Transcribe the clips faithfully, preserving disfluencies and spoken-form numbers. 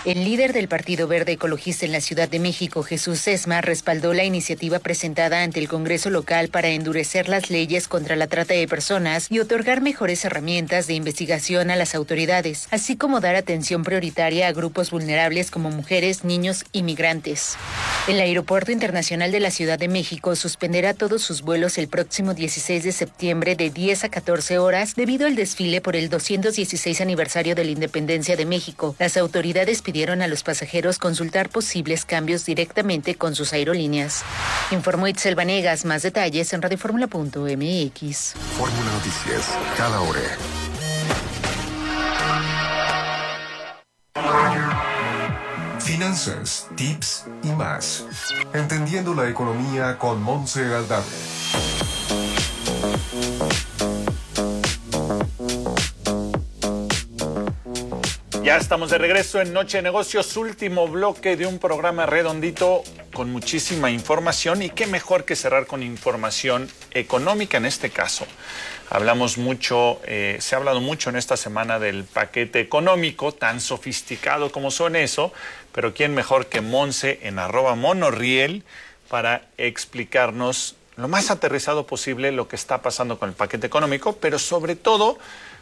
El líder del Partido Verde Ecologista en la Ciudad de México, Jesús Sesma, respaldó la iniciativa presentada ante el Congreso local para endurecer las leyes contra la trata de personas y otorgar mejores herramientas de investigación a las autoridades, así como dar atención prioritaria a grupos vulnerables como mujeres, niños y migrantes. El Aeropuerto Internacional de la Ciudad de México suspenderá todos sus vuelos el próximo dieciséis de septiembre de diez a catorce horas debido al desfile por el doscientos dieciséis aniversario de la Independencia de México. Las autoridades pidieron a los pasajeros consultar posibles cambios directamente con sus aerolíneas. Informó Itzel Vanegas. Más detalles en radioformula punto m x. Fórmula Noticias, cada hora. Finanzas, tips y más. Entendiendo la economía con Montse Aldave. Ya estamos de regreso en Noche de Negocios, último bloque de un programa redondito con muchísima información, y qué mejor que cerrar con información económica en este caso. Hablamos mucho, eh, se ha hablado mucho en esta semana del paquete económico, tan sofisticado como son eso, pero quién mejor que Monse en arroba monorriel para explicarnos lo más aterrizado posible lo que está pasando con el paquete económico, pero sobre todo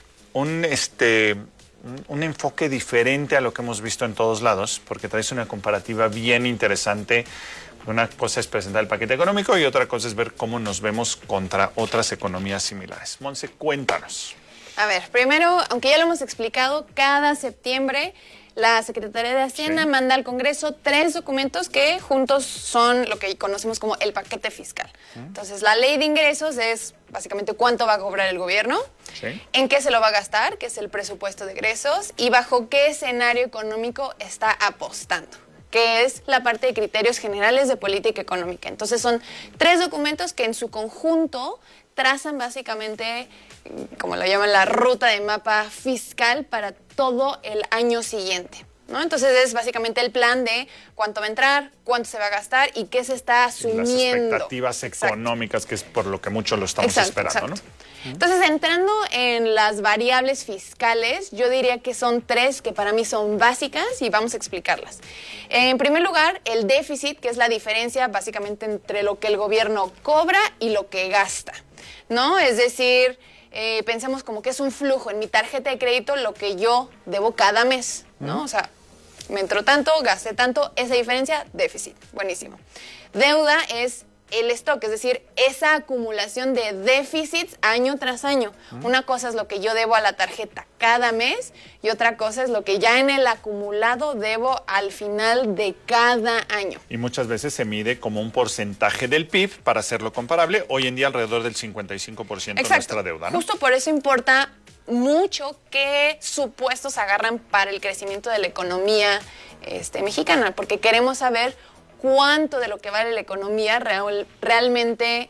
un este... un enfoque diferente a lo que hemos visto en todos lados, porque traes una comparativa bien interesante. Una cosa es presentar el paquete económico y otra cosa es ver cómo nos vemos contra otras economías similares. Monse, cuéntanos. A ver, primero, aunque ya lo hemos explicado, cada septiembre la Secretaría de Hacienda sí. manda al Congreso tres documentos que juntos son lo que conocemos como el paquete fiscal. ¿Sí? Entonces, la ley de ingresos es básicamente cuánto va a cobrar el gobierno, sí. en qué se lo va a gastar, que es el presupuesto de egresos, y bajo qué escenario económico está apostando, que es la parte de criterios generales de política económica. Entonces, son tres documentos que en su conjunto trazan básicamente, como lo llaman, la ruta de mapa fiscal para todo el año siguiente, ¿no? Entonces es básicamente el plan de cuánto va a entrar, cuánto se va a gastar y qué se está asumiendo. Las expectativas económicas, exacto. que es por lo que mucho lo estamos exacto, esperando, exacto. ¿no? Entonces, entrando en las variables fiscales, yo diría que son tres que para mí son básicas y vamos a explicarlas. En primer lugar, el déficit, que es la diferencia básicamente entre lo que el gobierno cobra y lo que gasta, ¿no? Es decir, eh, pensemos como que es un flujo en mi tarjeta de crédito lo que yo debo cada mes, ¿no? Uh-huh. O sea, me entró tanto, gasté tanto, esa diferencia, déficit. Buenísimo. Deuda es el stock, es decir, esa acumulación de déficits año tras año. Uh-huh. Una cosa es lo que yo debo a la tarjeta cada mes y otra cosa es lo que ya en el acumulado debo al final de cada año. Y muchas veces se mide como un porcentaje del P I B para hacerlo comparable. Hoy en día alrededor del cincuenta y cinco por ciento de nuestra deuda, ¿no? Justo por eso importa mucho qué supuestos agarran para el crecimiento de la economía este, mexicana, porque queremos saber cuánto de lo que vale la economía real, realmente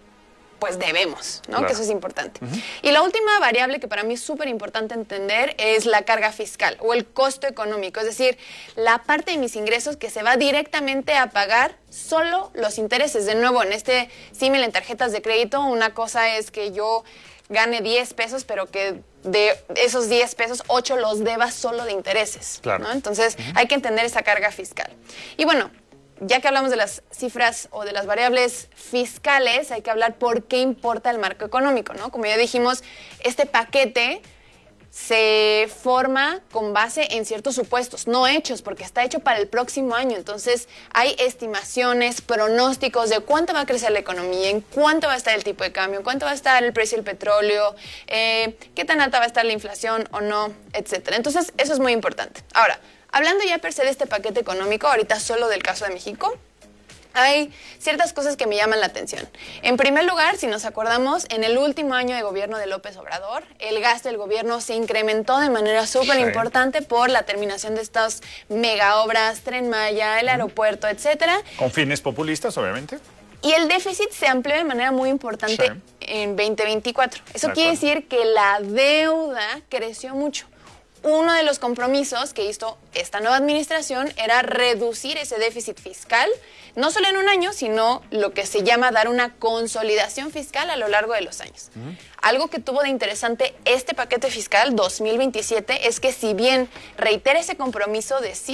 pues debemos, ¿no? Claro. Que eso es importante. Uh-huh. Y la última variable que para mí es súper importante entender es la carga fiscal o el costo económico, es decir, la parte de mis ingresos que se va directamente a pagar solo los intereses. De nuevo, en este símil en tarjetas de crédito, una cosa es que yo gane diez pesos, pero que de esos diez pesos, ocho los deba solo de intereses, claro. ¿no? Entonces, uh-huh. hay que entender esa carga fiscal. Y bueno, ya que hablamos de las cifras o de las variables fiscales, hay que hablar por qué importa el marco económico, ¿no? Como ya dijimos, este paquete se forma con base en ciertos supuestos, no hechos, porque está hecho para el próximo año. Entonces, hay estimaciones, pronósticos de cuánto va a crecer la economía, en cuánto va a estar el tipo de cambio, cuánto va a estar el precio del petróleo, eh, qué tan alta va a estar la inflación o no, etcétera. Entonces, eso es muy importante. Ahora, hablando ya per se de este paquete económico, ahorita solo del caso de México, hay ciertas cosas que me llaman la atención. En primer lugar, si nos acordamos, en el último año de gobierno de López Obrador, el gasto del gobierno se incrementó de manera súper importante por la terminación de estas mega obras, Tren Maya, el aeropuerto, etcétera. Con fines populistas, obviamente. Y el déficit se amplió de manera muy importante sí. en veinte veinticuatro. Eso de quiere acuerdo. decir que la deuda creció mucho. Uno de los compromisos que hizo esta nueva administración era reducir ese déficit fiscal, no solo en un año, sino lo que se llama dar una consolidación fiscal a lo largo de los años. Uh-huh. Algo que tuvo de interesante este paquete fiscal dos mil veintisiete es que si bien reitera ese compromiso de sí